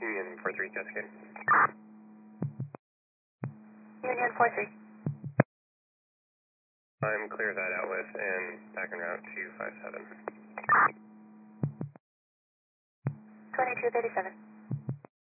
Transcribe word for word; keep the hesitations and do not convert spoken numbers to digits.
Union four three Cascade. Union four three. I'm clear of that outlet and back en route to five seven. twenty-two thirty-seven.